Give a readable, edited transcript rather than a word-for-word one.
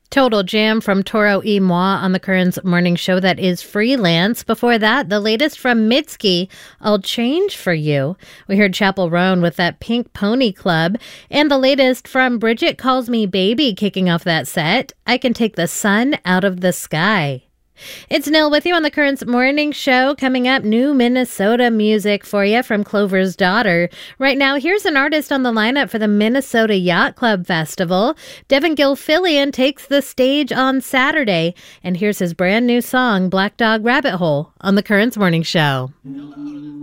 Total Jam from Toro y Moi on the Currents morning show that is Freelance. Before that, the latest from Mitski, I'll Change for You. We heard Chapel Roan with that Pink Pony Club. And the latest from Bridget Calls Me Baby kicking off that set, I Can Take the Sun Out of the Sky. It's Nil with you on the Currents morning show. Coming up, new Minnesota music for you from Clover's Daughter. Right now, here's an artist on the lineup for the Minnesota Yacht Club Festival. Devin Gilfillian takes the stage on Saturday. And here's his brand new song, Black Dog Rabbit Hole, on the Currents morning show.